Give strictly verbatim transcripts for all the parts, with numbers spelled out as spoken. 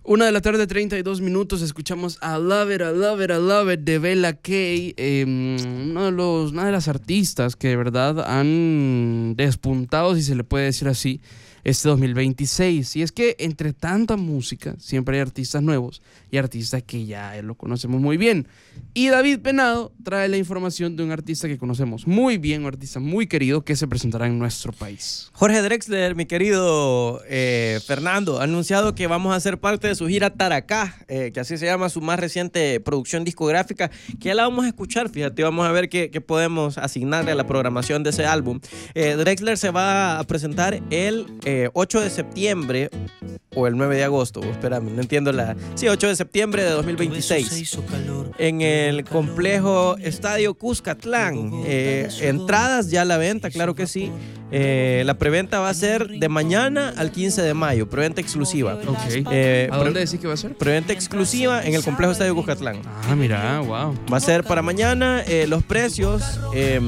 Una de la tarde, treinta y dos minutos, escuchamos I Love It, I Love It, I Love It de Bella K, eh, uno de los, una de las artistas que de verdad han despuntado, si se le puede decir así, este dos mil veintiséis. Y es que entre tanta música siempre hay artistas nuevos y artistas que ya lo conocemos muy bien. Y David Penado trae la información de un artista que conocemos muy bien, un artista muy querido que se presentará en nuestro país. Jorge Drexler, mi querido eh, Fernando, ha anunciado que vamos a ser parte de su gira Taracá, eh, que así se llama su más reciente producción discográfica, que ya la vamos a escuchar, fíjate, vamos a ver qué, qué podemos asignarle a la programación de ese álbum. Eh, Drexler se va a presentar el eh, ocho de septiembre o el nueve de agosto, espérame, no entiendo la... Sí, ocho de septiembre de dos mil veintiséis, en el complejo Estadio Cuscatlán. Eh, entradas ya a la venta, claro que sí. Eh, la preventa va a ser de mañana al quince de mayo, preventa exclusiva. Okay. Eh, ¿A dónde decís que va a ser? Preventa exclusiva en el complejo Estadio Cuscatlán. Ah, mira, wow. Va a ser para mañana. Eh, los precios... Eh,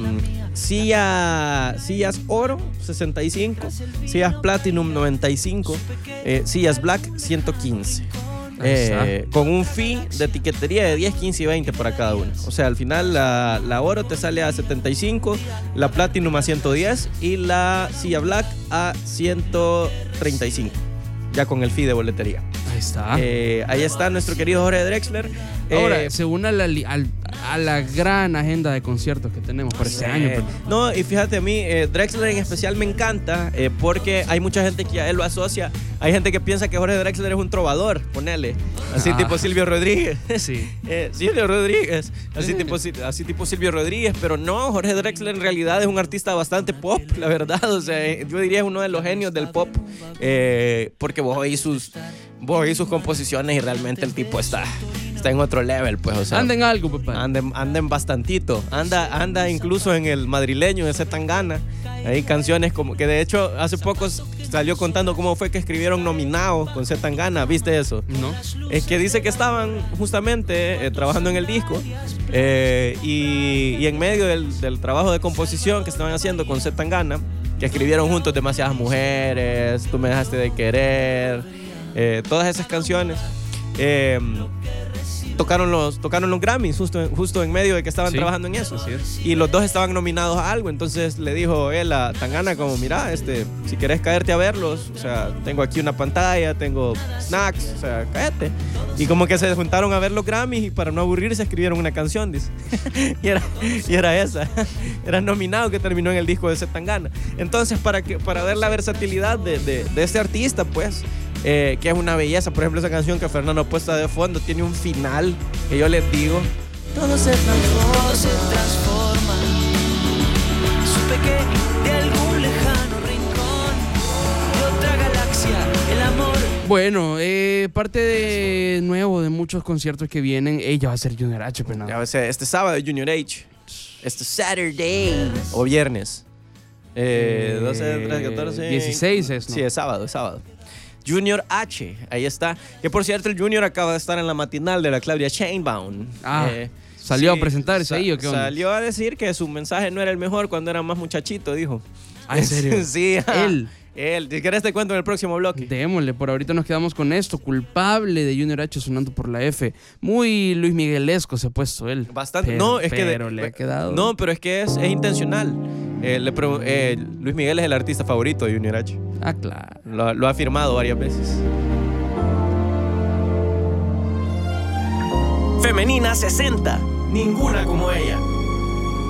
Silla, sillas oro sesenta y cinco, sillas platinum noventa y cinco, eh, sillas black ciento quince, eh, con un fee de etiquetería de diez, quince y veinte para cada una. O sea, al final la, la oro te sale a setenta y cinco, la platinum a ciento diez y la silla black a ciento treinta y cinco, ya con el fee de boletería. Ahí está. Eh, ahí está nuestro querido Jorge Drexler. Ahora, eh, se une a la, al, a la gran agenda de conciertos que tenemos para este sí. año. Pero... No, y fíjate, a mí eh, Drexler en especial me encanta eh, porque hay mucha gente que a él lo asocia. Hay gente que piensa que Jorge Drexler es un trovador, ponele. Así ah. tipo Silvio Rodríguez. Sí. eh, Silvio Rodríguez. Así tipo, así tipo Silvio Rodríguez. Pero no, Jorge Drexler en realidad es un artista bastante pop, la verdad. O sea, yo diría es uno de los genios del pop. Eh, porque vos oís sus, vos oís sus composiciones y realmente el tipo está... está en otro level, pues, o sea. Anda en algo, papá. Anden, anden bastantito. Anda, anda incluso en el madrileño, ese Tangana. Hay canciones como que de hecho hace poco salió contando cómo fue que escribieron Nominados con Z Tangana. ¿Viste eso? No. Es que dice que estaban justamente eh, trabajando en el disco eh, y, y en medio del, del trabajo de composición que estaban haciendo con Z Tangana, que escribieron juntos Demasiadas Mujeres, Tú me dejaste de querer, eh, todas esas canciones. Eh, Tocaron los, tocaron los Grammys justo, justo en medio de que estaban sí, trabajando en eso. Y los dos estaban nominados a algo. Entonces le dijo él a Tangana como, mira, este, si querés caerte a verlos, o sea, tengo aquí una pantalla, tengo snacks, o sea, cáete. Y como que se juntaron a ver los Grammys y para no aburrirse escribieron una canción, dice. y, era, y era esa. Era Nominado, que terminó en el disco de Z Tangana. Entonces, para, que, para ver la versatilidad de, de, de este artista, pues... Eh, que es una belleza. Por ejemplo, esa canción que Fernando ha puesto de fondo tiene un final que yo les digo, todo se transforma, todo se transforma. Supe que de algún lejano rincón de otra galaxia el amor. Bueno, eh, parte de nuevo de muchos conciertos que vienen, ella va a ser Junior H, pero no. Ya va a ser este sábado Junior H, este Saturday o viernes, eh, doce, trece, catorce, dieciséis es, ¿no? Sí, es sábado, es sábado. Junior H, ahí está. Que por cierto, el Junior acaba de estar en la matinal de la Claudia Sheinbaum. Ah, eh, ¿salió sí, a presentarse sa ahí o qué onda? Salió a decir que su mensaje no era el mejor cuando era más muchachito, dijo. ¿Ah, en serio? Sí. Él. Él. Si querés te cuento en el próximo bloque. Démosle, por ahorita nos quedamos con esto. Culpable de Junior H sonando por la F. Muy Luis Miguelesco se ha puesto él. Bastante. Pero, no, es que... Pero le ha quedado... No, pero es que es, es intencional. Eh, le eh, Luis Miguel es el artista favorito de Junior H. Ah, claro. Lo, lo ha afirmado varias veces. Femenina sesenta. Ninguna como ella.